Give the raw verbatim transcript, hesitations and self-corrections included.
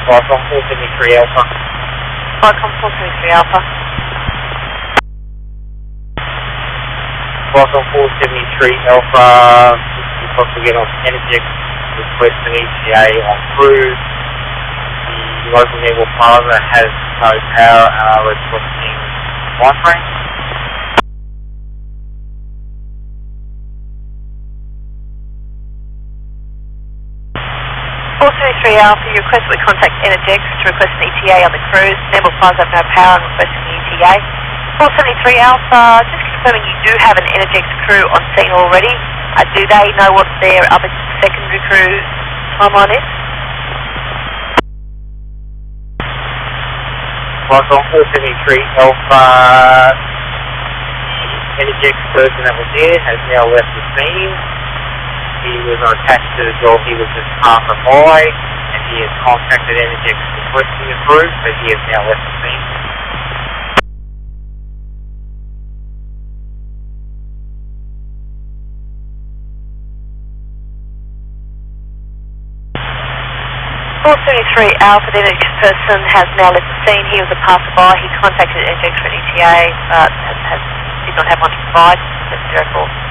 Vicom four seventy-three Alpha. Vicom four seventy-three Alpha. Vicom four seventy-three Alpha, just possibly get on Energex, request an E T A on cruise. The local Neville Plaza has no power and are requesting life range. four seventy-three Alpha, you request that we contact Energex to request an E T A on the cruise. Neville Plaza have no power and requesting the E T A. four seventy-three Alpha, just confirming you do have an Energex crew on scene already. Uh, do they know what their other secondary crew timeline is? Vicom four seventy-three Alpha, the Energex person that was there has now left the scene. He was attached to the job, he was just passing by, and he has contacted Energex requesting the crew, so he has now left the scene. four seventy-three Alpha, the Energex person has now left the scene. He was a passerby, he contacted Energex for an E T A, but has, has, did not have one to provide. That's zero four.